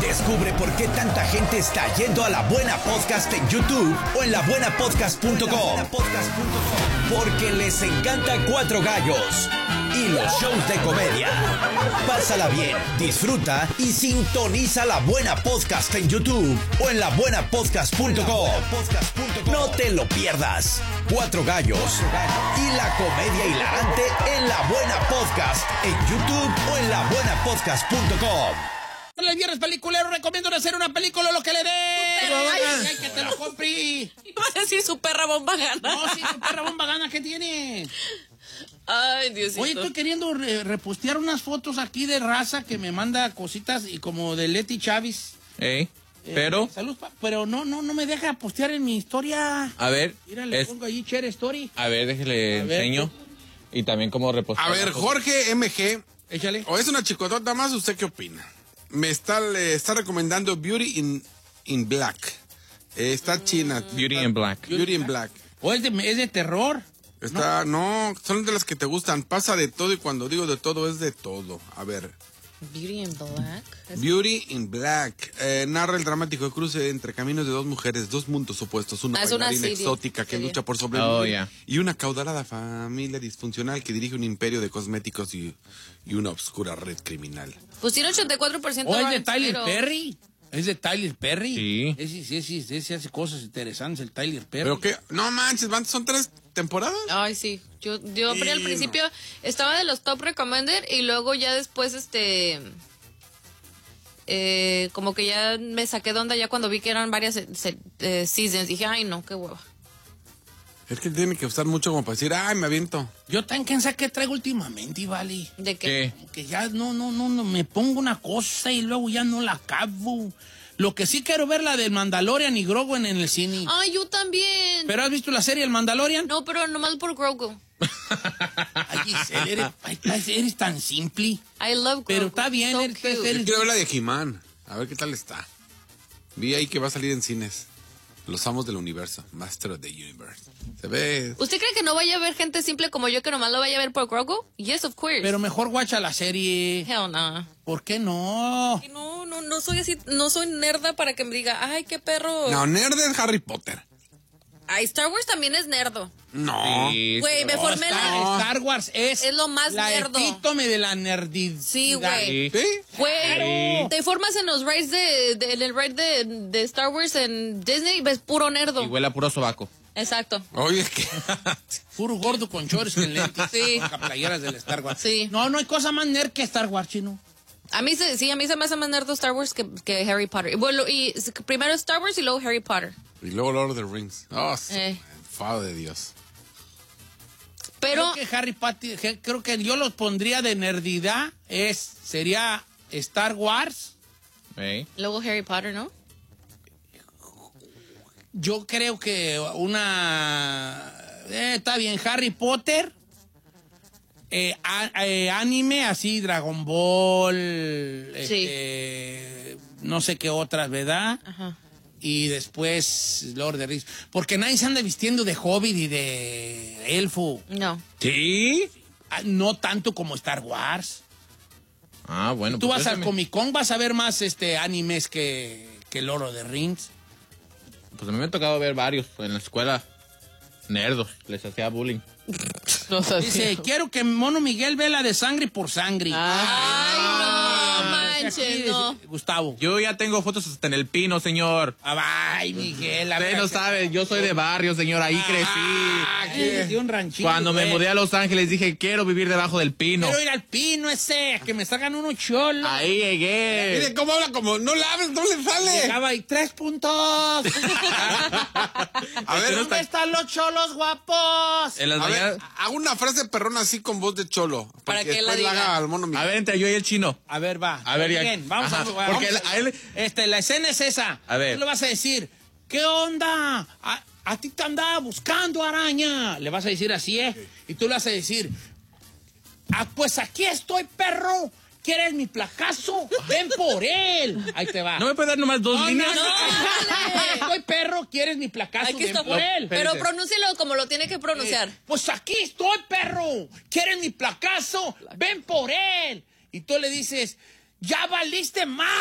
Descubre por qué tanta gente está yendo a La Buena Podcast en YouTube o en labuenapodcast.com. Porque les encanta Cuatro Gallos y los shows de comedia. Pásala bien, disfruta y sintoniza La Buena Podcast en YouTube o en labuenapodcast.com. No te lo pierdas. Cuatro Gallos y la comedia hilarante en La Buena Podcast en YouTube o en labuenapodcast.com. El viernes peliculero recomiendo hacer una película lo que le dé. Ay, que te lo compre. Iba a decir su perra bomba gana. No, sí, su perra bomba gana, ¿qué tiene? Ay, Diosito. Oye, estoy queriendo repostear unas fotos aquí de raza que me manda cositas y como de Leti Chávez. Pero... Salud, pero no me deja postear en mi historia. A ver. Mira, le pongo ahí Share Story. A ver, déjele enseño. Y también cómo repostear. A ver, Jorge MG. Échale. ¿O es una chicotota más? ¿Usted qué opina? Le está recomendando Beauty in Black. Está china. Beauty in Black. Beauty in Black. ¿O es de terror? No, son de las que te gustan. Pasa de todo y cuando digo de todo es de todo. A ver. Beauty in Black. Beauty in Black. Narra el dramático cruce entre caminos de dos mujeres, dos mundos opuestos. Una bailarina exótica que lucha por sobrevivir y una caudalada familia disfuncional que dirige un imperio de cosméticos y una obscura red criminal. Pues tiene 84%. ¿O es de Tyler Perry? ¿Es de Tyler Perry? Sí. Ese hace cosas interesantes, el Tyler Perry. Pero que, no manches, son 3 temporadas. Ay, sí. Yo al principio estaba de los top recommended y luego ya después, como que ya me saqué de onda ya cuando vi que eran varias seasons. Dije, ay, no, qué hueva. Es que tiene que gustar mucho como para decir, ay, me aviento. Yo tan cansada que traigo últimamente, ¿vale? ¿De qué? Como que ya no, me pongo una cosa y luego ya no la acabo. Lo que sí quiero ver la del Mandalorian y Grogu en el cine. Ay, yo también. ¿Pero has visto la serie El Mandalorian? No, pero nomás por Grogu. Ay, Giselle, eres tan simple. I love Grogu. Pero está bien. So eres Yo quiero ver la de He-Man. A ver qué tal está. Vi ahí que va a salir en cines. Los amos del universo. Master of the Universe. Se ve. ¿Usted cree que no vaya a haber gente simple como yo que nomás lo vaya a ver por Grogu? Yes, of course. Pero mejor guacha la serie. Hell no. ¿Por qué no? No soy así, no soy nerda para que me diga, ay, qué perro. No, nerd es Harry Potter. Ay, Star Wars también es nerdo. No. Güey, me formé Star Wars es lo más la nerdo. epítome de la nerdidad. Sí, güey. ¿Sí? Güey, te formas en los rides en el ride de Star Wars en Disney y ves puro nerdo. Y huele a puro sobaco. Exacto. Oye, es que. Puro gordo con chores en lentes. Sí. Con playeras del Star Wars. Sí. No hay cosa más nerd que Star Wars, chino. A mí se me hace más nerdo Star Wars que Harry Potter. Bueno, y primero Star Wars y luego Harry Potter. Y luego Lord of the Rings. Oh, enfado de Dios. Pero Creo que Harry Potter, creo que yo los pondría de nerdidad. Sería Star Wars. luego Harry Potter, ¿no? Yo creo que está bien, Harry Potter, anime, así, Dragon Ball, no sé qué otras, ¿verdad? Ajá. Y después Lord of the Rings. Porque nadie se anda vistiendo de hobbit y de elfo. No. ¿Sí? No tanto como Star Wars. Ah, bueno. Tú pues vas al Comic Con, vas a ver más animes que Lord of the Rings. Pues a mí me ha tocado ver varios en la escuela. Nerdos, les hacía bullying. Dice, quiero que Mono Miguel vea la de Sangre por Sangre. Ay, no manches, Aquí, no. Gustavo. Yo ya tengo fotos hasta en el Pino, señor. Ay, Miguel. Usted no sabe, yo soy de barrio, señor, ahí crecí. De un ranchito. Cuando me mudé a Los Ángeles dije, quiero vivir debajo del pino. Quiero ir al Pino ese, que me salgan unos cholos. Ahí llegué. Mire cómo habla, como no le sale. Llegaba ahí, 3 puntos. A ver, ¿Dónde están los cholos guapos? En las a ver, mañanas... hago una frase perrona así con voz de cholo. Para que la después diga. haga al mono Miguel. A ver, entre yo y el chino. A ver, va. A ver, ya. Bien, vamos Ajá, a... porque vamos a él... la escena es esa. A ver. Tú le vas a decir, ¿qué onda? A ti te andaba buscando, araña. Le vas a decir así, ¿eh? Y tú le vas a decir, pues aquí estoy, perro. ¿Quieres mi placazo? Ven por él. Ahí te va. ¿No me puede dar nomás dos líneas? Aquí estoy, perro. ¿Quieres mi placazo? Aquí Ven está. por él. Pero pronúncialo como lo tiene que pronunciar. Pues aquí estoy, perro. ¿Quieres mi placazo? Ven por él. Y tú le dices, ya valiste más.